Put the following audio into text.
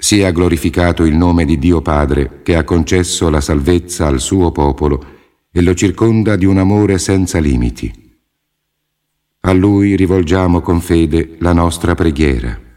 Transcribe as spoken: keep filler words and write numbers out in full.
Sia glorificato il nome di Dio Padre, che ha concesso la salvezza al suo popolo e lo circonda di un amore senza limiti. A Lui rivolgiamo con fede la nostra preghiera.